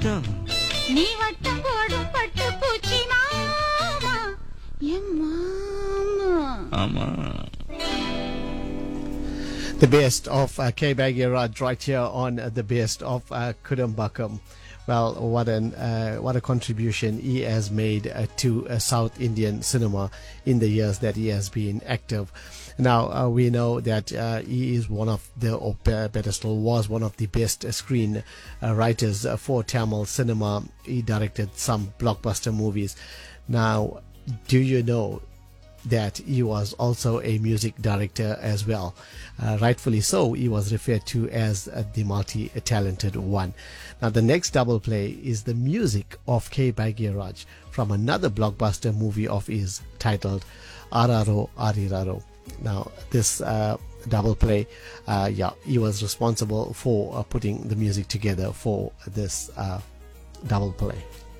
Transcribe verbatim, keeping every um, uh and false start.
வட்டம் நீ வட்டம் போடும் பட்டு பூச்சி மாமா என் மாமா. ஆமா. The best of uh, K. Bhagiraj right here on uh, the best of uh, Kudumbakam. Well, what an uh, what a contribution he has made uh, to uh, South Indian cinema in the years that he has been active. Now uh, we know that uh, he is one of the, or better still, was one of the best screen uh, writers uh, for Tamil cinema. He directed some blockbuster movies. Now, do you know that he was also a music director as well? Uh, rightfully so, he was referred to as uh, the multi-talented one. Now, the next double play is the music of K. Bhagiraj from another blockbuster movie of his titled Araro Ariraro. Now, this uh, double play, uh, yeah, he was responsible for uh, putting the music together for this uh, double play.